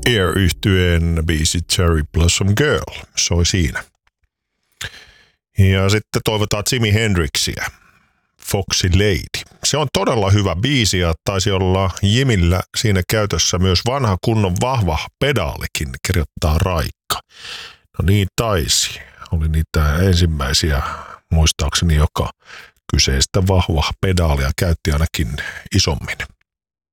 Air-yhtyeen biisi Cherry Blossom Girl soi siinä. Ja sitten toivotaan Jimi Hendrixiä, Foxy Lady. Se on todella hyvä biisi ja taisi olla Jimillä siinä käytössä myös vanha kunnon vahva pedaalikin, kirjoittaa Raikka. No niin taisi. Oli niitä ensimmäisiä muistaakseni, joka kyseistä vahva pedaalia käytti ainakin isommin.